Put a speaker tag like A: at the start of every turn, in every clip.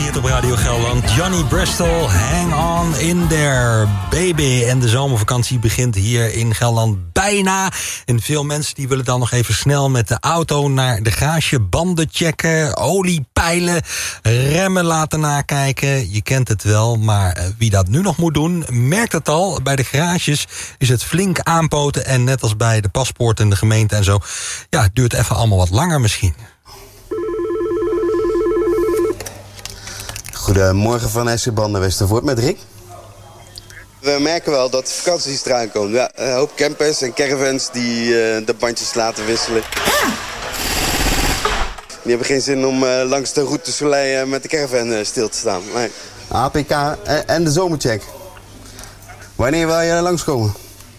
A: hit op Radio Gelderland. Johnny Bristol, Hang On In There, Baby. En de zomervakantie begint hier in Gelderland bijna. En veel mensen die willen dan nog even snel met de auto naar de garage. Banden checken, olie peilen, remmen laten nakijken. Je kent het wel, maar wie dat nu nog moet doen, merkt het al. Bij de garages is het flink aanpoten. En net als bij de paspoort en de gemeente en zo, ja, het duurt even allemaal wat langer misschien.
B: Goedemorgen van SC Banden Westervoort met Rick.
C: We merken wel dat de vakanties eraan komen. Ja, een hoop campers en caravans die de bandjes laten wisselen. Die hebben geen zin om langs de route Soleil met de caravan stil te staan. Nee.
B: APK en de zomercheck. Wanneer wil je langskomen?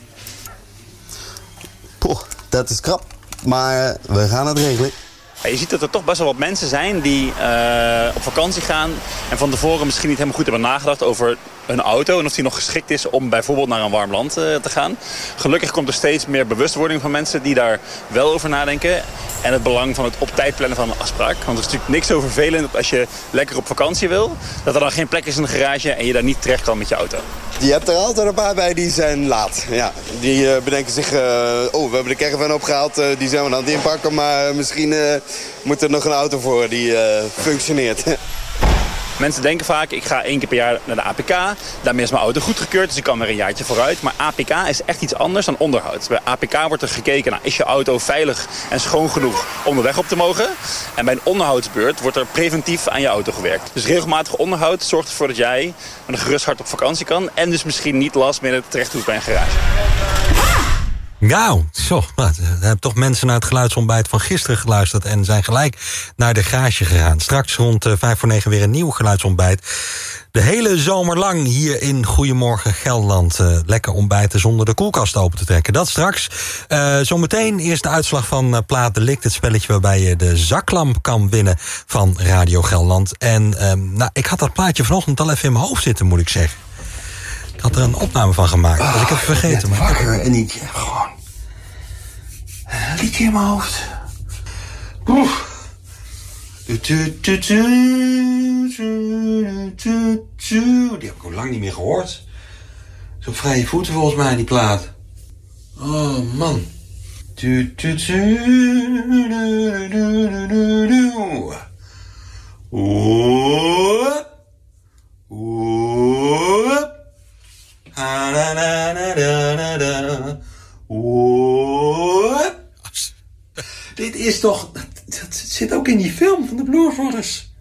B: Poh, dat is krap. Maar we gaan het regelen.
D: Je ziet dat er toch best wel wat mensen zijn die op vakantie gaan en van tevoren misschien niet helemaal goed hebben nagedacht over hun auto en of die nog geschikt is om bijvoorbeeld naar een warm land te gaan. Gelukkig komt er steeds meer bewustwording van mensen die daar wel over nadenken en het belang van het op tijd plannen van een afspraak. Want er is natuurlijk niks zo vervelend als je lekker op vakantie wil, dat er dan geen plek is in de garage en je daar niet terecht kan met je auto.
C: Je hebt er altijd een paar bij die zijn laat. Ja, die bedenken zich, we hebben de caravan opgehaald, die zijn we aan het inpakken, maar misschien moet er nog een auto voor die functioneert.
D: Mensen denken vaak, ik ga 1 keer per jaar naar de APK. Daarmee is mijn auto goedgekeurd, dus ik kan weer een jaartje vooruit. Maar APK is echt iets anders dan onderhoud. Bij APK wordt er gekeken naar, is je auto veilig en schoon genoeg om de weg op te mogen? En bij een onderhoudsbeurt wordt er preventief aan je auto gewerkt. Dus regelmatig onderhoud zorgt ervoor dat jij met een gerust hart op vakantie kan. En dus misschien niet last minute terecht hoeft bij een garage.
A: Nou, zo, er hebben toch mensen naar het geluidsontbijt van gisteren geluisterd en zijn gelijk naar de garage gegaan. Straks rond 8:55 weer een nieuw geluidsontbijt. De hele zomer lang hier in Goedemorgen Gelderland. Lekker ontbijten zonder de koelkast open te trekken. Dat straks. Zometeen eerst de uitslag van Plaat Delict. Het spelletje waarbij je de zaklamp kan winnen van Radio Gelderland. En ik had dat plaatje vanochtend al even in mijn hoofd zitten, moet ik zeggen. Ik had er een opname van gemaakt. Dat ik heb vergeten.
B: Maar wakker en ik gewoon een liedje in mijn hoofd. Oef.
A: Die heb ik al lang niet meer gehoord. Is op vrije voeten volgens mij, die plaat. Oh, man. Dit is toch... Dat zit ook in die film van de Blues Brothers.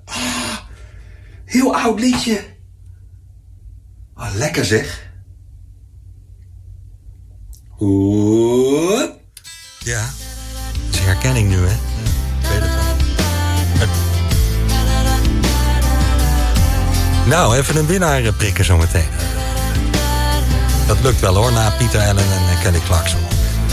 A: Heel oud liedje. Lekker zeg. Ja, dat is herkenning nu, hè. Ik weet het wel. Nou, even een winnaar prikken zometeen. Dat lukt wel hoor, na Pieter Allen en Kelly Clarkson.